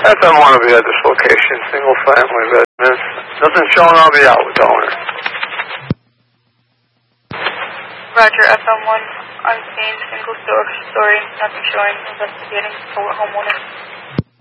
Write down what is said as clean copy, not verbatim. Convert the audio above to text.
FM1 will be at this location, single family residence. Nothing showing, I'll be out with the owner. Roger, FM1, unseen, single story, nothing showing, investigating, homeowner.